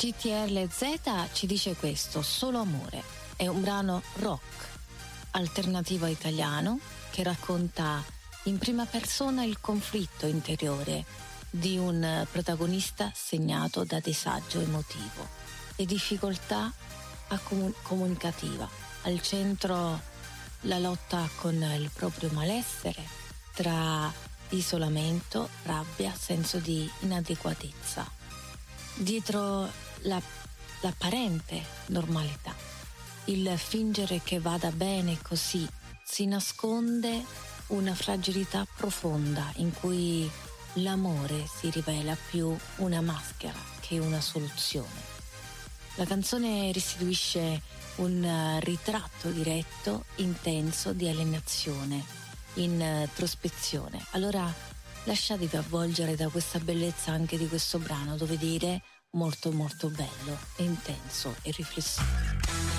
TTRZ ci dice questo: Solo amore. È un brano rock alternativo italiano che racconta in prima persona il conflitto interiore di un protagonista segnato da disagio emotivo e difficoltà comunicativa. Al centro la lotta con il proprio malessere tra isolamento, rabbia, senso di inadeguatezza. Dietro l'apparente normalità, il fingere che vada bene così, si nasconde una fragilità profonda in cui l'amore si rivela più una maschera che una soluzione. La canzone restituisce un ritratto diretto, intenso di alienazione, introspezione. Allora lasciatevi avvolgere da questa bellezza anche di questo brano, dove dire molto molto bello, intenso e riflessivo.